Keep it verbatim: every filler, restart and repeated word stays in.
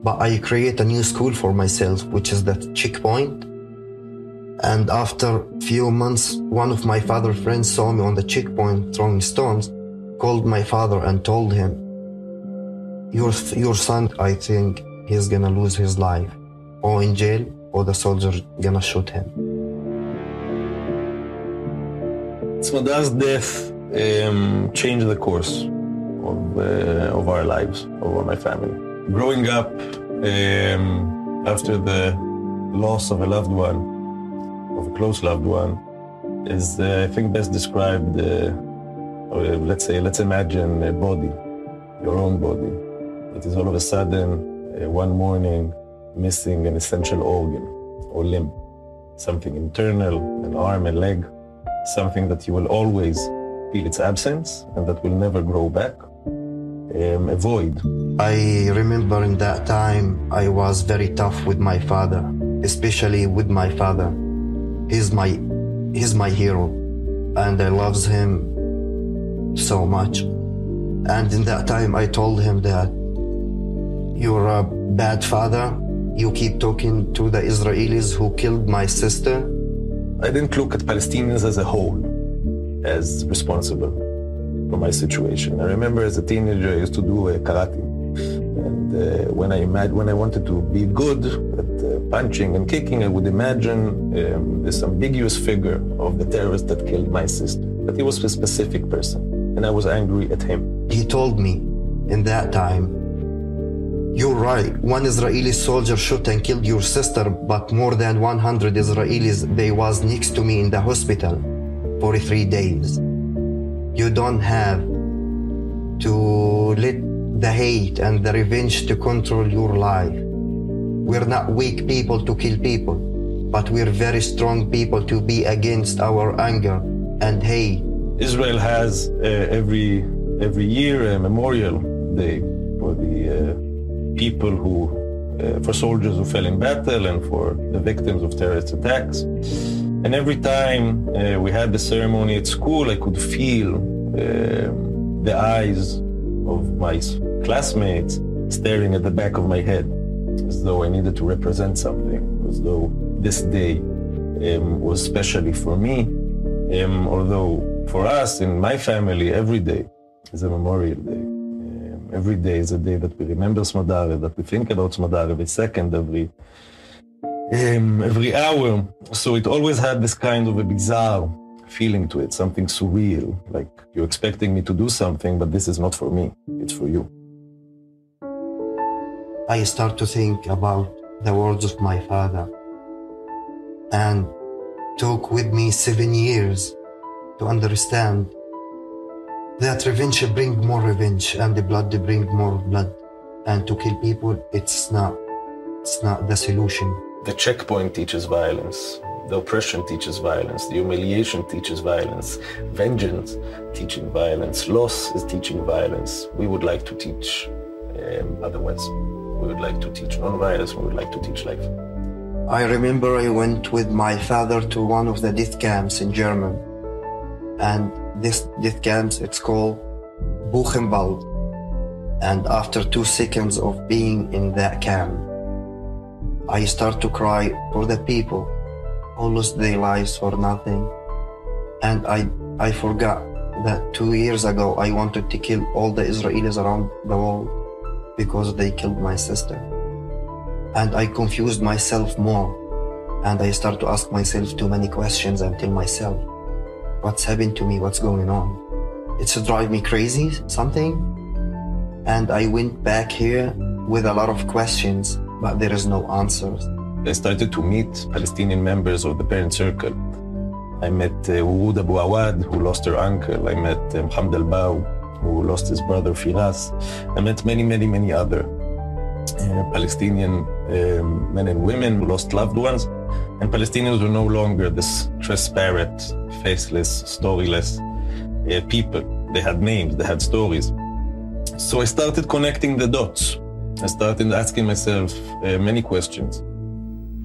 but I create a new school for myself, which is the checkpoint. And after a few months, one of my father's friends saw me on the checkpoint throwing stones, called my father and told him, your, your son, I think he's gonna lose his life, or in jail, or the soldiers gonna shoot him. Smadar's death um, changed the course of, uh, of our lives, of my family. Growing up um, after the loss of a loved one, of a close loved one, is, uh, I think, best described, uh, or uh, let's say, let's imagine a body, your own body. It is all of a sudden, uh, one morning, missing an essential organ or limb, something internal, an arm, a leg, something that you will always feel its absence and that will never grow back, um, a void. I remember in that time, I was very tough with my father, especially with my father. He's my, he's my hero, and I love him so much. And in that time, I told him that you're a bad father. You keep talking to the Israelis who killed my sister. I didn't look at Palestinians as a whole, as responsible for my situation. I remember as a teenager, I used to do uh, karate. And uh, when, I imag- when I wanted to be good at uh, punching and kicking, I would imagine um, this ambiguous figure of the terrorist that killed my sister. But he was a specific person, and I was angry at him. He told me in that time, you're right, one Israeli soldier shot and killed your sister, but more than one hundred Israelis, they was next to me in the hospital for three days. You don't have to let the hate and the revenge to control your life. We're not weak people to kill people, but we're very strong people to be against our anger and hate. Israel has uh, every, every year a memorial day for the uh, people who, uh, for soldiers who fell in battle and for the victims of terrorist attacks. And every time uh, we had the ceremony at school, I could feel uh, the eyes of my classmates staring at the back of my head, as though I needed to represent something, as though this day um, was specially for me. Um, although for us, in my family, every day is a memorial day. Every day is a day that we remember Smadar, that we think about Smadar every second, every um, every hour. So it always had this kind of a bizarre feeling to it, something surreal, like you're expecting me to do something, but this is not for me, it's for you. I start to think about the words of my father, and took with me seven years to understand that revenge bring more revenge, and the blood bring more blood. And to kill people, it's not, it's not the solution. The checkpoint teaches violence. The oppression teaches violence. The humiliation teaches violence. Vengeance teaching violence. Loss is teaching violence. We would like to teach um, otherwise. We would like to teach non-violence. We would like to teach life. I remember I went with my father to one of the death camps in Germany. And this death camps, it's called Buchenwald. And after two seconds of being in that camp, I start to cry for the people who lost their lives for nothing. And I, I forgot that two years ago I wanted to kill all the Israelis around the world because they killed my sister. And I confused myself more. And I start to ask myself too many questions and tell myself, what's happened to me? What's going on? It's drive me crazy, something. And I went back here with a lot of questions, but there is no answers. I started to meet Palestinian members of the parent circle. I met uh, Wurud Abu Awad, who lost her uncle. I met uh, Mohammed Al-Baw, who lost his brother Firas. I met many, many, many other uh, Palestinian um, men and women who lost loved ones. And Palestinians were no longer this transparent, faceless, storyless uh, people. They had names, they had stories. So I started connecting the dots. I started asking myself uh, many questions.